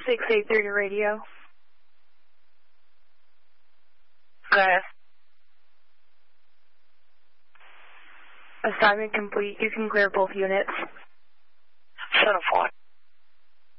683 to radio. Go ahead. Assignment complete. You can clear both units. 7-4.